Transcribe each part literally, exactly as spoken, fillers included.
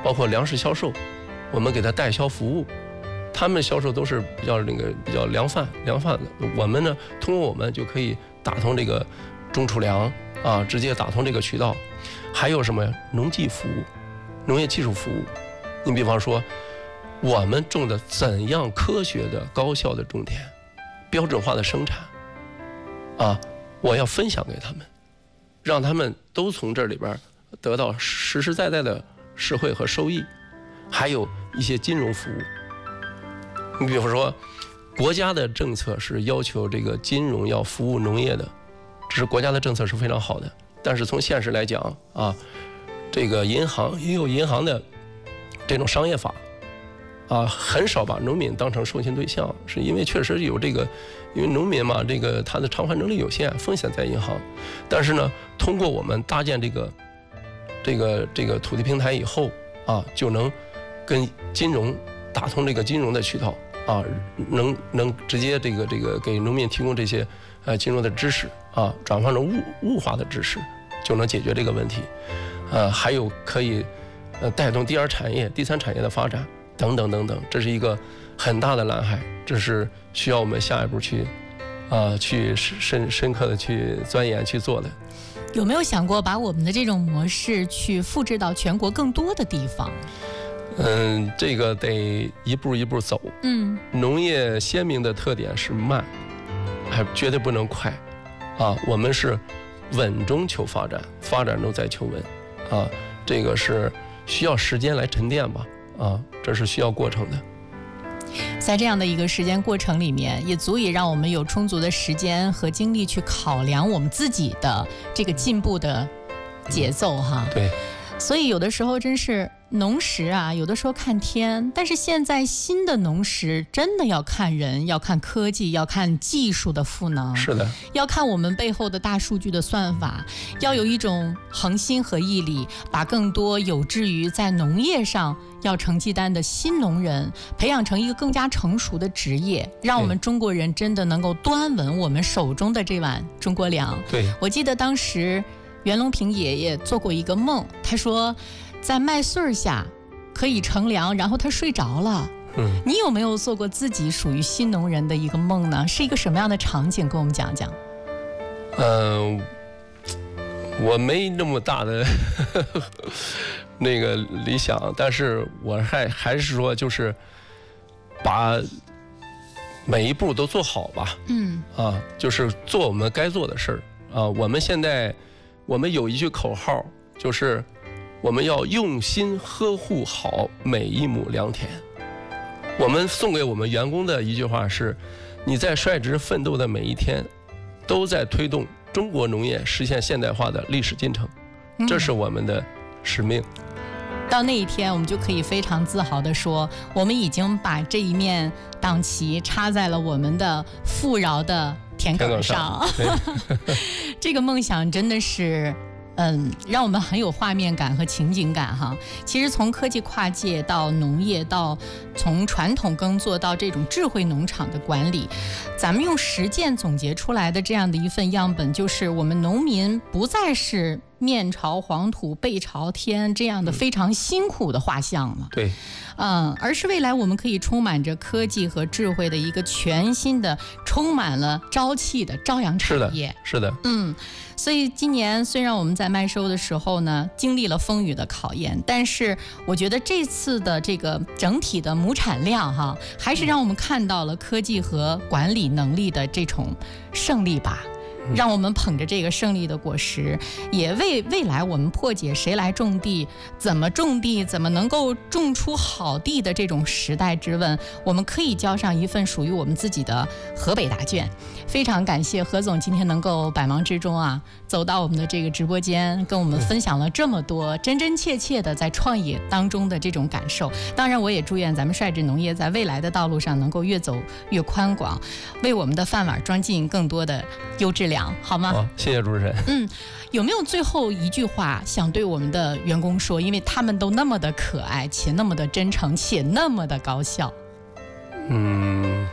包括粮食销售，我们给他代销服务，他们销售都是比较那个比较量贩量贩的，我们呢通过我们就可以打通这个中储粮啊，直接打通这个渠道。还有什么呀？农技服务、农业技术服务。你比方说，我们种的怎样科学的、高效的种田，标准化的生产，啊，我要分享给他们，让他们都从这里边得到实实在在的实惠和收益。还有一些金融服务。你比方说，国家的政策是要求这个金融要服务农业的，这是国家的政策是非常好的。但是从现实来讲啊，这个银行也有银行的这种商业法啊，很少把农民当成授信对象，是因为确实有这个，因为农民嘛，这个他的偿还能力有限，风险在银行。但是呢，通过我们搭建这个这个这个土地平台以后啊，就能跟金融打通这个金融的渠道啊，能能直接这个这个给农民提供这些呃金融的知识啊，转换成物物化的知识，就能解决这个问题。呃，还有可以呃带动第二产业、第三产业的发展等等等等，这是一个很大的蓝海，这是需要我们下一步去啊、呃、去深深刻的去钻研去做的。 有没有想过把我们的这种模式去复制到全国更多的地方？ 嗯，这个得一步一步走。 嗯， 农业鲜明的特点是慢，还绝对不能快啊！我们是稳中求发展，发展中再求稳啊！这个是需要时间来沉淀吧啊，这是需要过程的。 在这样的一个时间过程里面，也足以让我们有充足的时间和精力去考量我们自己的这个进步的节奏哈。 对。 所以有的时候真是农时啊，有的时候看天，但是现在新的农时真的要看人，要看科技，要看技术的赋能， 是的， 要看我们背后的大数据的算法，要有一种恒心和毅力，把更多有志于在农业上要成绩单的新农人培养成一个更加成熟的职业，让我们中国人真的能够端稳我们手中的这碗中国粮。 对， 我记得当时袁隆平爷爷做过一个梦，他说在麦穗下可以乘凉，然后他睡着了。嗯，你有没有做过自己属于新农人的一个梦呢？是一个什么样的场景？跟我们讲讲。 嗯、呃，我没那么大的那个理想，但是我还还是说，就是把每一步都做好吧。嗯，啊，就是做我们该做的事儿啊。我们现在。我们有一句口号，就是我们要用心呵护好每一亩良田。我们送给我们员工的一句话是：你在率直奋斗的每一天，都在推动中国农业实现现代化的历史进程，这是我们的使命。 到那一天，我们就可以非常自豪地说，我们已经把这一面党旗插在了我们的富饶的田埂上。这个梦想真的是嗯，让我们很有画面感和情景感哈。其实从科技跨界到农业，到从传统耕作到这种智慧农场的管理，咱们用实践总结出来的这样的一份样本，就是我们农民不再是面朝黄土背朝天这样的非常辛苦的画像了。 对， 嗯，而是未来我们可以充满着科技和智慧的一个全新的、充满了朝气的朝阳产业。 是的，是的， 嗯。所以今年虽然我们在麦收的时候呢，经历了风雨的考验，但是我觉得这次的这个整体的亩产量哈，还是让我们看到了科技和管理能力的这种胜利吧。让我们捧着这个胜利的果实，也为未来我们破解谁来种地、怎么种地、怎么能够种出好地的这种时代之问，我们可以交上一份属于我们自己的河北答卷。非常感谢何总今天能够百忙之中啊，走到我们的这个直播间，跟我们分享了这么多真真切切的在创业当中的这种感受。当然，我也祝愿咱们率直农业在未来的道路上能够越走越宽广，为我们的饭碗装进更多的优质粮。好吗？ 好，谢谢主持人。 嗯，有没有最后一句话想对我们的员工说？因为他们都那么的可爱，且那么的真诚，且那么的高效。 嗯，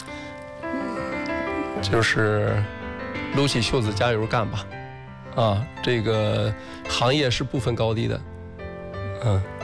就是撸起袖子加油干吧。啊，这个行业是不分高低的。嗯。